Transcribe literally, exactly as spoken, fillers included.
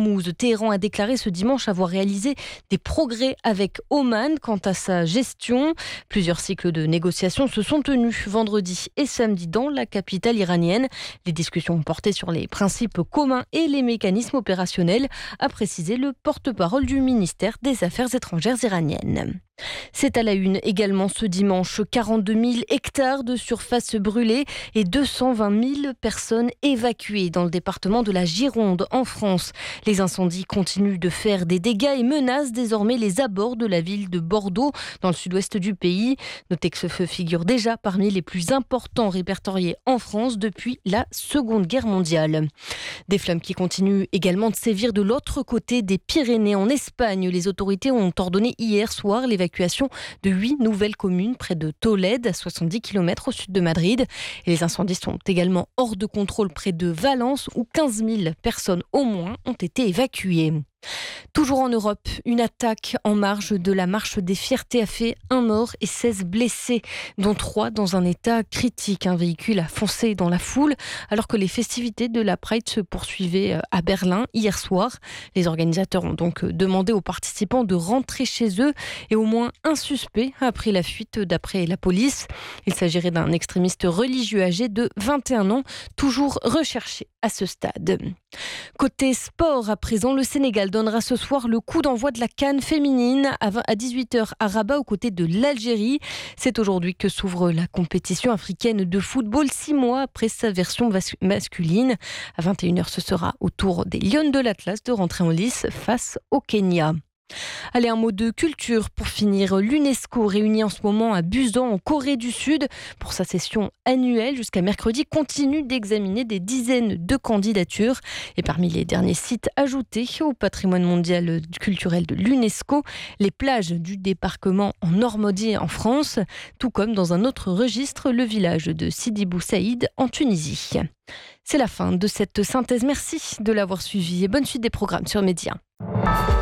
Hormuz. Téhéran a déclaré ce dimanche avoir réalisé des progrès avec Oman quant à sa gestion. Plusieurs cycles de négociations se sont tenus vendredi et samedi dans la capitale iranienne. Les discussions ont porté sur les principes communs et les mécanismes opérationnels, a précisé le porte-parole du ministère des Affaires étrangères iraniennes. C'est à la une également ce dimanche, quarante-deux mille hectares de surface brûlée et deux cent vingt mille personnes évacuées dans le département de la Gironde en France. Les incendies continuent de faire des dégâts et menacent désormais les abords de la ville de Bordeaux dans le sud-ouest du pays. Notez que ce feu figure déjà parmi les plus importants répertoriés en France depuis la Seconde Guerre mondiale. Des flammes qui continuent également de sévir de l'autre côté des Pyrénées en Espagne. Les autorités ont ordonné hier soir l'évacuation L'évacuation de huit nouvelles communes près de Tolède, à soixante-dix kilomètres au sud de Madrid. Et les incendies sont également hors de contrôle près de Valence, où quinze mille personnes au moins ont été évacuées. Toujours en Europe, une attaque en marge de la marche des fiertés a fait un mort et seize blessés, dont trois dans un état critique. Un véhicule a foncé dans la foule alors que les festivités de la Pride se poursuivaient à Berlin hier soir. Les organisateurs ont donc demandé aux participants de rentrer chez eux et au moins un suspect a pris la fuite d'après la police. Il s'agirait d'un extrémiste religieux âgé de vingt et un ans, toujours recherché à ce stade. Côté sport, à présent, le Sénégal donnera ce soir le coup d'envoi de la CAN féminine à dix-huit heures à Rabat aux côtés de l'Algérie. C'est aujourd'hui que s'ouvre la compétition africaine de football, six mois après sa version masculine. À vingt et une heures, ce sera au tour des Lions de l'Atlas de rentrer en lice face au Kenya. Allez, un mot de culture pour finir. L'UNESCO, réunie en ce moment à Busan, en Corée du Sud, pour sa session annuelle jusqu'à mercredi, continue d'examiner des dizaines de candidatures. Et parmi les derniers sites ajoutés au patrimoine mondial culturel de l'UNESCO, les plages du débarquement en Normandie en France, tout comme dans un autre registre, le village de Sidi Bou Saïd en Tunisie. C'est la fin de cette synthèse. Merci de l'avoir suivi et bonne suite des programmes sur Média.